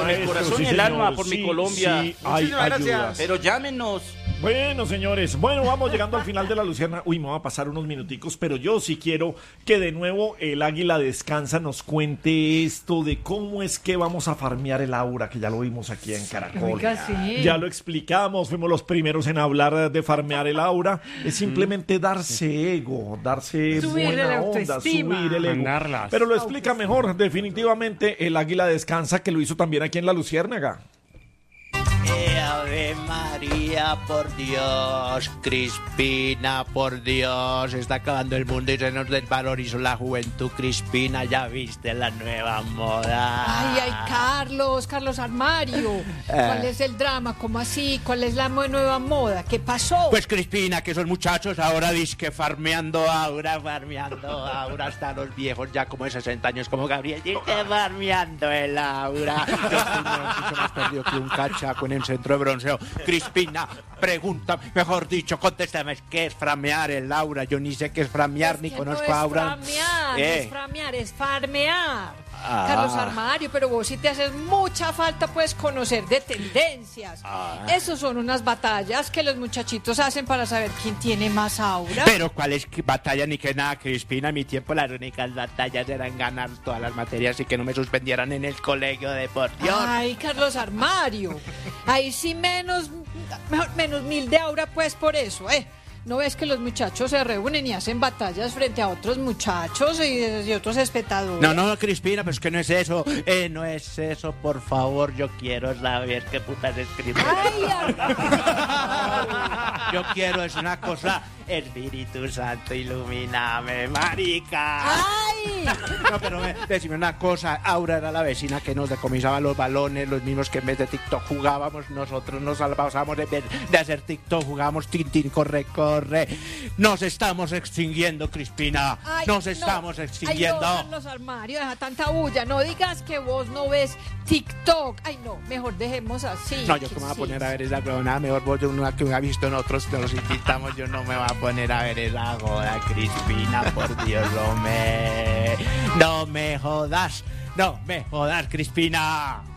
el corazón sí, y el señor, alma por mi Colombia. Sí, hay Muchísimas ayudas. gracias. Pero llámenos. Bueno, señores, vamos llegando al final de la Luciérnaga. Uy, me va a pasar unos minuticos, pero yo sí quiero que de nuevo el Águila Descansa nos cuente esto de cómo es que vamos a farmear el aura, que ya lo vimos aquí en Caracol. Oiga, sí. Ya lo explicamos, fuimos los primeros en hablar de farmear el aura. Es simplemente darse ego, darse Subir buena la onda, autoestima. subir el ego. Mandarlas. Pero lo explica mejor, definitivamente, el Águila Descansa, que lo hizo también aquí en la Luciérnaga. Ave María, por Dios, Crispina, por Dios, está acabando el mundo y se nos desvalorizó la juventud, Crispina, ya viste la nueva moda. Ay, Carlos Armario. ¿Cuál es el drama? ¿Cómo así? ¿Cuál es la nueva moda? ¿Qué pasó? Pues Crispina, que esos muchachos ahora disque farmeando aura hasta los viejos ya como de 60 años como Gabriel, disque farmeando el aura. Yo estoy más perdido que un cachaco en el centro de bronceo. Crispina, pregunta, mejor dicho, contéstame, ¿qué es framear el aura? Yo ni sé qué es framear, Es ni que conozco no a aura. No es framear, es farmear. Carlos Armario, pero vos sí te haces mucha falta, pues, conocer de tendencias. Esos son unas batallas que los muchachitos hacen para saber quién tiene más aura. Pero cuál es batalla ni que nada, Crispina. En mi tiempo las únicas batallas eran ganar todas las materias y que no me suspendieran en el colegio de por Dios. Ay, Carlos Armario. Ahí sí menos 1000 de aura, pues, por eso, ¿No ves que los muchachos se reúnen y hacen batallas frente a otros muchachos y otros espectadores? No, Crispina, pero es que no es eso. No es eso, por favor. Yo quiero saber qué putas es Crispina. Ay, Yo quiero, es una cosa. Espíritu Santo, ilumíname, marica. ¡Ay! No, pero decime una cosa. Aura era la vecina que nos decomisaba los balones, los mismos que en vez de TikTok jugábamos. Nosotros nos salvábamos en vez de hacer TikTok, jugábamos Tintín, corre. Nos estamos extinguiendo, Crispina. Ay, nos no. estamos extinguiendo. Ay, no, Carlos Armario, deja tanta bulla. No digas que vos no ves TikTok. Ay, no, mejor dejemos así. No, yo que me voy a poner a ver esa huevonada. Mejor vos de una que me ha visto en otros, que los invitamos. Yo no me voy a poner a ver esa joda, Crispina. Por Dios, no me jodas. No me jodas, Crispina.